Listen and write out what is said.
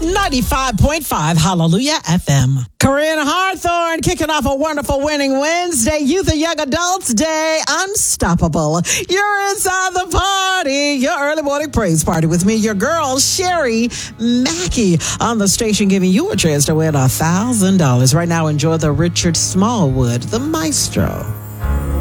95.5 Hallelujah FM. Corinne Hawthorne kicking off a wonderful winning Wednesday, Youth and Young Adults Day, Unstoppable. You're inside the party, your early morning praise party with me, your girl, Sherry Mackey, on the station giving you a chance to win $1,000. Right now, enjoy the Richard Smallwood, the maestro.